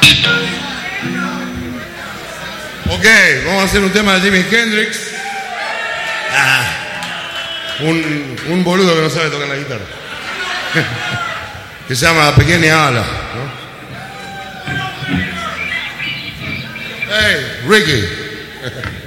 Ok, vamos a hacer un tema de Jimi Hendrix. Un boludo que no sabe tocar la guitarra. Que se llama Pequeña Ala, ¿no? Hey, Ricky.